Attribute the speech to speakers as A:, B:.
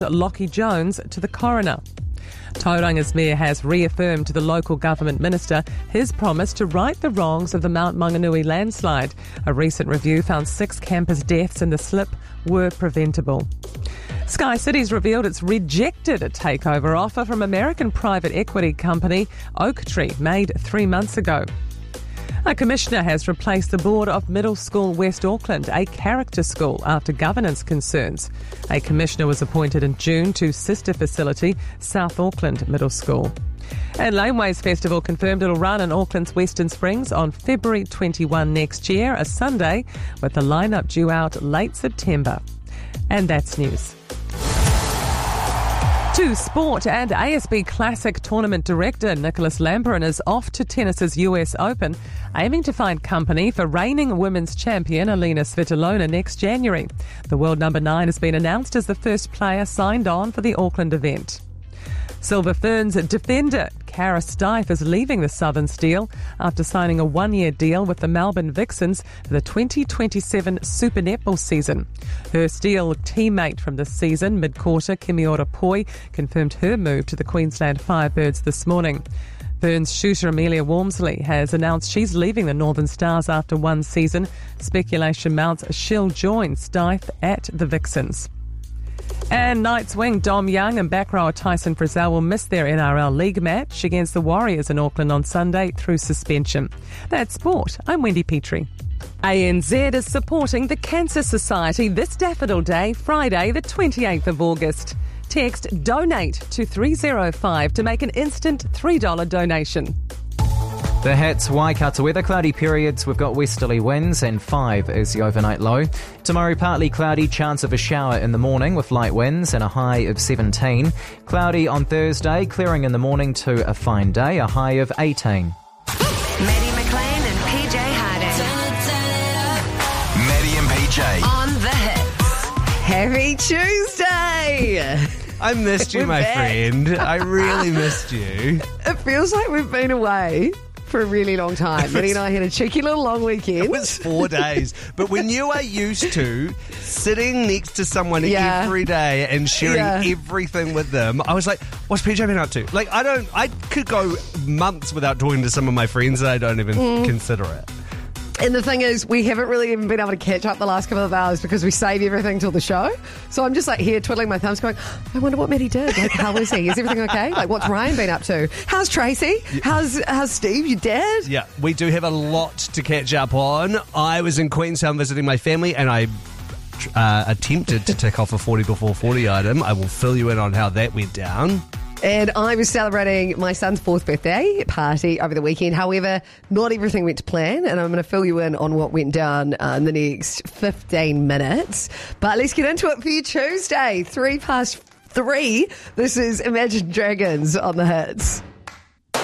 A: Lockie Jones to the coroner. Tauranga's mayor has reaffirmed to the local government minister his promise to right the wrongs of the Mount Maunganui landslide. A recent review found 6 campers' deaths in the slip were preventable. Sky City's revealed it's rejected a takeover offer from American private equity company Oaktree, made 3 months ago. A commissioner has replaced the board of Middle School West Auckland, a character school, after governance concerns. A commissioner was appointed in June to sister facility South Auckland Middle School. And Laneways Festival confirmed it'll run in Auckland's Western Springs on February 21 next year, a Sunday, with the lineup due out late September. And that's news. To sport, and ASB Classic Tournament Director Nicholas Lamperin is off to tennis's US Open, aiming to find company for reigning women's champion Alina Svitolina next January. The world number 9 has been announced as the first player signed on for the Auckland event. Silver Ferns defender Cara Stife is leaving the Southern Steel after signing a 1-year deal with the Melbourne Vixens for the 2027 Super Netball season. Her Steel teammate from this season, mid-quarter Kimiora Poi, confirmed her move to the Queensland Firebirds this morning. Ferns shooter Amelia Walmsley has announced she's leaving the Northern Stars after one season. Speculation mounts she'll join Stife at the Vixens. And Knights wing Dom Young and back rower Tyson Frizzell will miss their NRL League match against the Warriors in Auckland on Sunday through suspension. That's sport. I'm Wendy Petrie. ANZ is supporting the Cancer Society this Daffodil Day, Friday the 28th of August. Text DONATE to 305 to make an instant $3 donation.
B: The Hits, Waikato weather, cloudy periods. We've got westerly winds and 5 is the overnight low. Tomorrow, partly cloudy, chance of a shower in the morning with light winds and a high of 17. Cloudy on Thursday, clearing in the morning to a fine day, a high of 18.
C: Maddie McLean and PJ Harding.
D: Maddie and PJ.
C: On the Hits.
E: Happy Tuesday!
F: I missed you, my friend. I really missed you.
E: It feels like we've been away for a really long time. Maddie and I had a cheeky little long weekend.
F: It was 4 days. But when you are used to sitting next to someone every day and sharing everything with them, I was like, what's PJ been up to? Like, I could go months without talking to some of my friends and I don't even consider it.
E: And the thing is, we haven't really even been able to catch up the last couple of hours because we save everything till the show. So I'm just like here twiddling my thumbs going, I wonder what Maddie did. Like, how is he? Is everything okay? Like, what's Ryan been up to? How's Tracy? How's Steve, your dad?
F: Yeah, we do have a lot to catch up on. I was in Queenstown visiting my family and I attempted to tick off a 40 before 40 item. I will fill you in on how that went down.
E: And I was celebrating my son's 4th birthday party over the weekend. However, not everything went to plan, and I'm going to fill you in on what went down in the next 15 minutes. But let's get into it for you Tuesday, 3 past 3. This is Imagine Dragons on the Hits.